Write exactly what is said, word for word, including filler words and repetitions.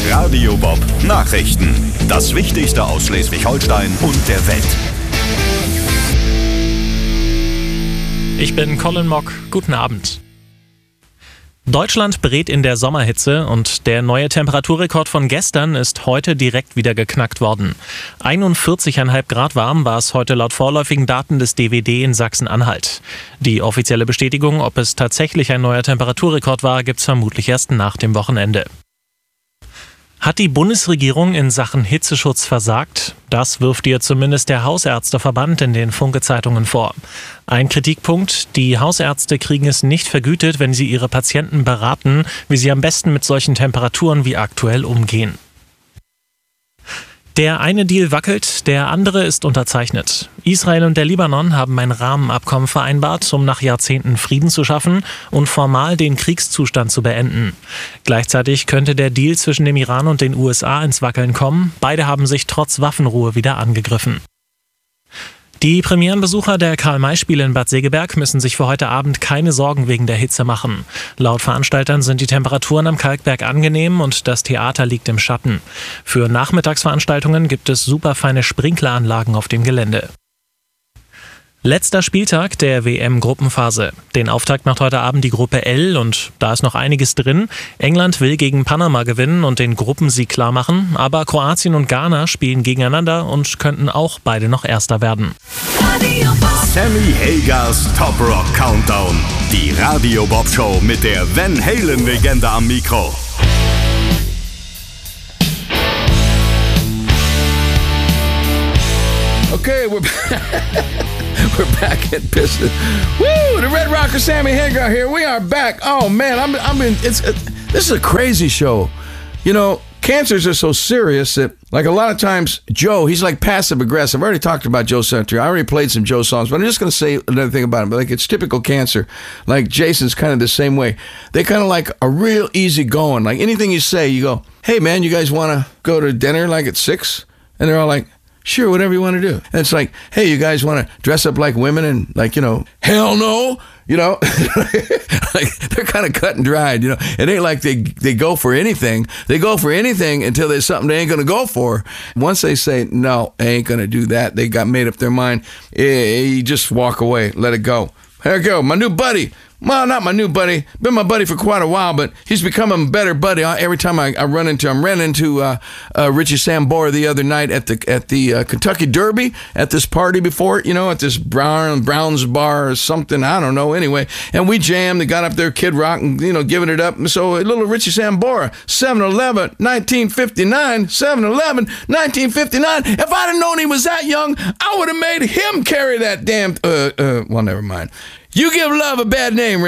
Radio Bob Nachrichten. Das Wichtigste aus Schleswig-Holstein und der Welt. Ich bin Colin Mock. Guten Abend. Deutschland berät in der Sommerhitze und der neue Temperaturrekord von gestern ist heute direkt wieder geknackt worden. einundvierzig Komma fünf Grad warm war es heute laut vorläufigen Daten des D W D in Sachsen-Anhalt. Die offizielle Bestätigung, ob es tatsächlich ein neuer Temperaturrekord war, gibt's vermutlich erst nach dem Wochenende. Hat die Bundesregierung in Sachen Hitzeschutz versagt? Das wirft ihr zumindest der Hausärzteverband in den Funke-Zeitungen vor. Ein Kritikpunkt: Die Hausärzte kriegen es nicht vergütet, wenn sie ihre Patienten beraten, wie sie am besten mit solchen Temperaturen wie aktuell umgehen. Der eine Deal wackelt, der andere ist unterzeichnet. Israel und der Libanon haben ein Rahmenabkommen vereinbart, um nach Jahrzehnten Frieden zu schaffen und formal den Kriegszustand zu beenden. Gleichzeitig könnte der Deal zwischen dem Iran und den U S A ins Wackeln kommen. Beide haben sich trotz Waffenruhe wieder angegriffen. Die Premierenbesucher der Karl-May-Spiele in Bad Segeberg müssen sich für heute Abend keine Sorgen wegen der Hitze machen. Laut Veranstaltern sind die Temperaturen am Kalkberg angenehm und das Theater liegt im Schatten. Für Nachmittagsveranstaltungen gibt es superfeine Sprinkleranlagen auf dem Gelände. Letzter Spieltag der W M-Gruppenphase. Den Auftakt macht heute Abend die Gruppe L und da ist noch einiges drin. England will gegen Panama gewinnen und den Gruppensieg klarmachen, aber Kroatien und Ghana spielen gegeneinander und könnten auch beide noch Erster werden. Sammy Hagers Top Rock Countdown. Die Radio Bob Show mit der Van Halen-Legende am Mikro. Okay, we're we're back at business. Woo! The Red Rocker Sammy Hagar here. We are back. Oh man, I'm I'm in. It's it, this is a crazy show. You know, cancers are so serious that, like, a lot of times Joe, he's like passive aggressive. I already talked about Joe Century. I already played some Joe songs, but I'm just going to say another thing about him. Like, it's typical cancer. Like, Jason's kind of the same way. They kind of like are real easy going. Like, anything you say, you go, "Hey man, you guys want to go to dinner like at six?" And they're all like, "Sure, whatever you want to do." And it's like, "Hey, you guys want to dress up like women?" And like, you know, "Hell no," you know, like they're kind of cut and dried, you know. It ain't like they, they go for anything. They go for anything until there's something they ain't going to go for. Once they say, "No, I ain't going to do that," they got made up their mind. You just walk away, let it go. Here I go, my new buddy. Well, not my new buddy. Been my buddy for quite a while, but he's becoming a better buddy every time I, I run into him. Ran into uh, uh, Richie Sambora the other night at the at the uh, Kentucky Derby at this party before, you know, at this Brown Browns bar or something. I don't know. Anyway, and we jammed. They got up there, Kid Rock, and you know, giving it up. So little Richie Sambora, seven eleven nineteen fifty-nine, seven eleven nineteen fifty-nine. If I'd have known he was that young, I would have made him carry that damn. Uh, uh, well, never mind. You give love a bad name,